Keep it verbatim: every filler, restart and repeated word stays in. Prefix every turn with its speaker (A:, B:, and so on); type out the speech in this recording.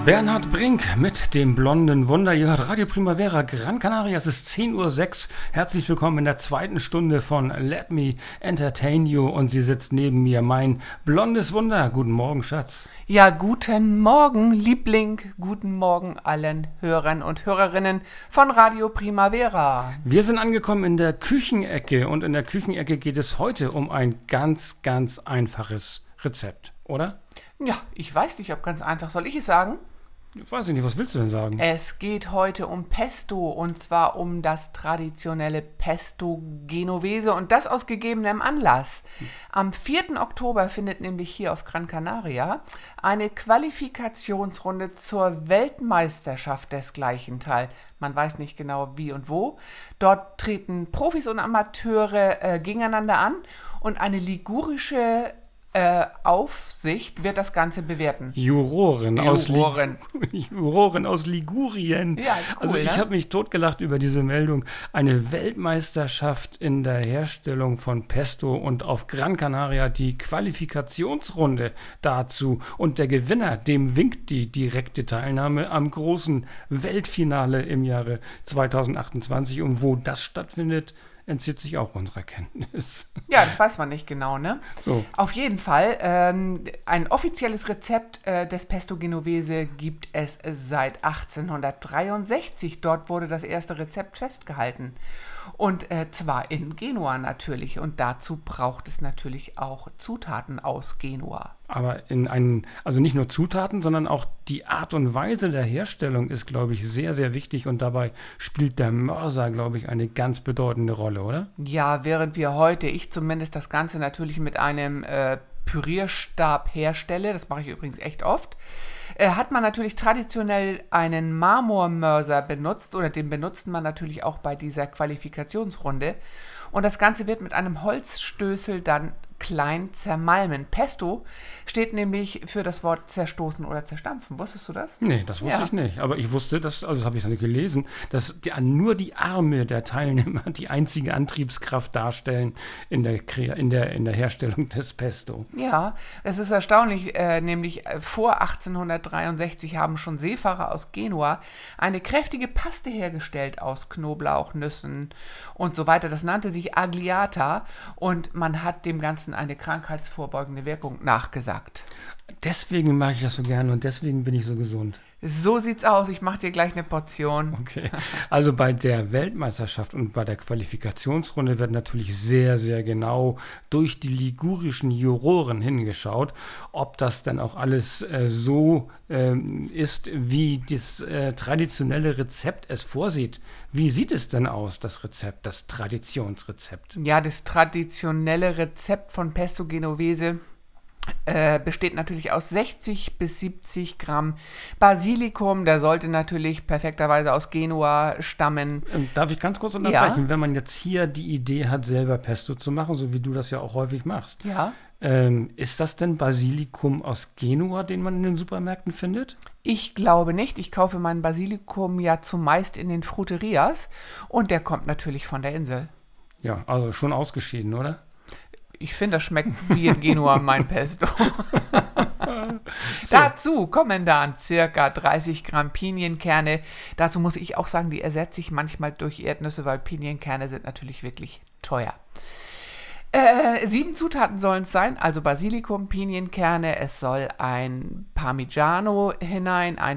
A: Bernhard Brink mit dem blonden Wunder. Ihr hört Radio Primavera Gran Canaria. Es ist zehn Uhr sechs. Herzlich willkommen in der zweiten Stunde von Let Me Entertain You. Und sie sitzt neben mir, mein blondes Wunder. Guten Morgen, Schatz.
B: Ja, guten Morgen, Liebling. Guten Morgen allen Hörern und Hörerinnen von Radio Primavera.
A: Wir sind angekommen in der Küchenecke. Und in der Küchenecke geht es heute um ein ganz, ganz einfaches Rezept, oder?
B: Ja, ich weiß nicht, ob ganz einfach. Soll ich es sagen?
A: Ich weiß nicht, was willst du denn sagen?
B: Es geht heute um Pesto, und zwar um das traditionelle Pesto Genovese, und das aus gegebenem Anlass. Am vierten Oktober findet nämlich hier auf Gran Canaria eine Qualifikationsrunde zur Weltmeisterschaft desgleichen teil. Man weiß nicht genau wie und wo. Dort treten Profis und Amateure äh, gegeneinander an, und eine ligurische Äh, Aufsicht wird das Ganze bewerten.
A: Juroren, aus,
B: Juroren.
A: Lig- Juroren aus Ligurien.
B: Ja, cool,
A: also ich
B: ne?
A: habe mich totgelacht über diese Meldung. Eine Weltmeisterschaft in der Herstellung von Pesto und auf Gran Canaria die Qualifikationsrunde dazu. Und der Gewinner, dem winkt die direkte Teilnahme am großen Weltfinale im Jahre zweitausendachtundzwanzig. Und wo das stattfindet, entzieht sich auch unserer Kenntnis.
B: Ja, das weiß man nicht genau, ne?
A: So.
B: Auf jeden Fall, ähm, ein offizielles Rezept äh, des Pesto Genovese gibt es seit achtzehnhundertdreiundsechzig. Dort wurde das erste Rezept festgehalten. Und äh, zwar in Genua natürlich. Und dazu braucht es natürlich auch Zutaten aus Genua.
A: Aber in einen, also nicht nur Zutaten, sondern auch die Art und Weise der Herstellung ist, glaube ich, sehr, sehr wichtig. Und dabei spielt der Mörser, glaube ich, eine ganz bedeutende Rolle, oder?
B: Ja, während wir heute, ich zumindest, das Ganze natürlich mit einem äh, Pürierstab herstelle, das mache ich übrigens echt oft, äh, hat man natürlich traditionell einen Marmormörser benutzt, oder den benutzt man natürlich auch bei dieser Qualifikationsrunde. Und das Ganze wird mit einem Holzstößel dann klein zermalmen. Pesto steht nämlich für das Wort zerstoßen oder zerstampfen. Wusstest du das?
A: Nee, das wusste
B: Ja.
A: ich nicht. Aber ich wusste, dass, also das habe ich dann gelesen, dass die, nur die Arme der Teilnehmer die einzige Antriebskraft darstellen in der, Kre- in der, in der Herstellung des Pesto.
B: Ja, es ist erstaunlich, äh, nämlich äh, vor achtzehnhundertdreiundsechzig haben schon Seefahrer aus Genua eine kräftige Paste hergestellt aus Knoblauch, Nüssen und so weiter. Das nannte sich Agliata, und man hat dem Ganzen eine krankheitsvorbeugende Wirkung nachgesagt.
A: Deswegen mache ich das so gerne und deswegen bin ich so gesund.
B: So sieht's aus, ich mache dir gleich eine Portion.
A: Okay, also bei der Weltmeisterschaft und bei der Qualifikationsrunde wird natürlich sehr, sehr genau durch die ligurischen Juroren hingeschaut, ob das dann auch alles äh, so ähm, ist, wie das äh, traditionelle Rezept es vorsieht. Wie sieht es denn aus, das Rezept, das Traditionsrezept?
B: Ja, das traditionelle Rezept von Pesto Genovese Äh, besteht natürlich aus sechzig bis siebzig Gramm Basilikum. Der sollte natürlich perfekterweise aus Genua stammen.
A: Ähm, Darf ich ganz kurz unterbrechen?
B: Ja.
A: Wenn man jetzt hier die Idee hat, selber Pesto zu machen, so wie du das ja auch häufig machst,
B: Ja.
A: ähm, ist das denn Basilikum aus Genua, den man in den Supermärkten findet?
B: Ich glaube nicht. Ich kaufe meinen Basilikum ja zumeist in den Fruterias, und der kommt natürlich von der Insel.
A: Ja, also schon ausgeschieden, oder?
B: Ich finde, das schmeckt wie in Genua mein Pesto. Dazu kommen dann circa dreißig Gramm Pinienkerne. Dazu muss ich auch sagen, die ersetze ich manchmal durch Erdnüsse, weil Pinienkerne sind natürlich wirklich teuer. Äh, sieben Zutaten sollen es sein, also Basilikum, Pinienkerne, es soll ein Parmigiano hinein, ein